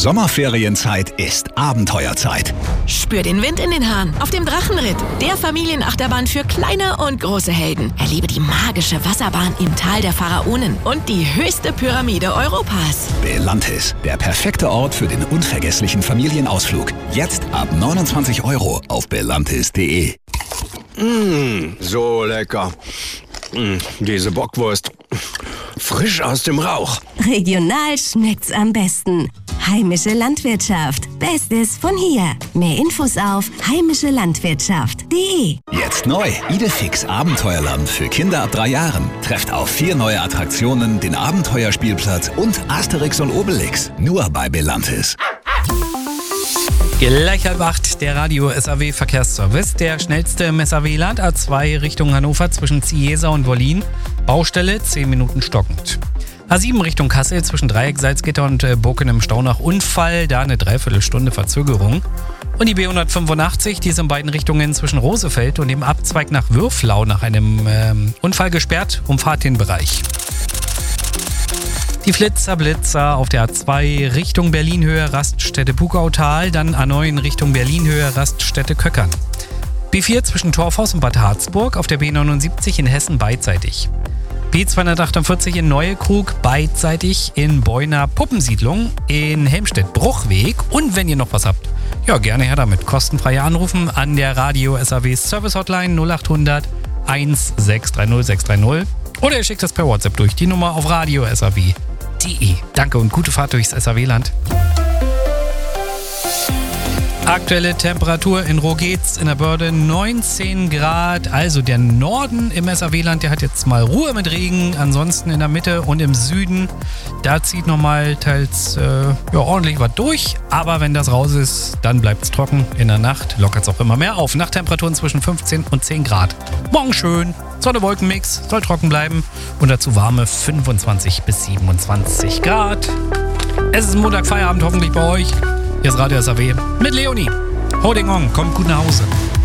Sommerferienzeit ist Abenteuerzeit. Spür den Wind in den Haaren auf dem Drachenritt, der Familienachterbahn für kleine und große Helden. Erlebe die magische Wasserbahn im Tal der Pharaonen und die höchste Pyramide Europas. Belantis, der perfekte Ort für den unvergesslichen Familienausflug. Jetzt ab 29 € auf belantis.de. So lecker. Diese Bockwurst. Frisch aus dem Rauch. Regional schmeckt's am besten. Heimische Landwirtschaft. Bestes von hier. Mehr Infos auf heimischelandwirtschaft.de. Jetzt neu. Idefix Abenteuerland für Kinder ab 3 Jahren. Trefft auf 4 neue Attraktionen, den Abenteuerspielplatz und Asterix und Obelix. Nur bei Belantis. Gleich 7:30, der Radio SAW Verkehrsservice. Der schnellste im SAW-Land, A2 Richtung Hannover zwischen Ziesa und Wollin. Baustelle 10 Minuten stockend. A7 Richtung Kassel zwischen Dreieck, Salzgitter und Boken im Stau nach Unfall. Da eine Dreiviertelstunde Verzögerung. Und die B185, die ist in beiden Richtungen zwischen Rosefeld und dem Abzweig nach Würflau nach einem Unfall gesperrt. Umfahrt den Bereich. Die Blitzer auf der A2 Richtung Berlin-Höhe Raststätte Pukautal, dann A9 Richtung Berlin-Höhe Raststätte Köckern. B4 zwischen Torfhaus und Bad Harzburg, auf der B79 in Hessen beidseitig. B248 in Neuekrug beidseitig, in Beuner Puppensiedlung, in Helmstedt Bruchweg. Und wenn ihr noch was habt, ja gerne her damit. Kostenfrei anrufen an der Radio SAW Service Hotline 0800 1630 630. Oder ihr schickt das per WhatsApp durch die Nummer auf radio.saw.de. Danke und gute Fahrt durchs SAW-Land. Aktuelle Temperatur in Rogetz in der Börde 19 Grad. Also der Norden im SAW-Land, der hat jetzt mal Ruhe mit Regen. Ansonsten in der Mitte und im Süden, da zieht nochmal teils ordentlich was durch. Aber wenn das raus ist, dann bleibt es trocken. In der Nacht lockert es auch immer mehr auf. Nachttemperaturen zwischen 15 und 10 Grad. Morgen schön. Sonne-Wolken-Mix, soll trocken bleiben. Und dazu warme 25 bis 27 Grad. Es ist Montag, Feierabend hoffentlich bei euch. Hier ist Radio SAW mit Leonie. Holding on, kommt gut nach Hause.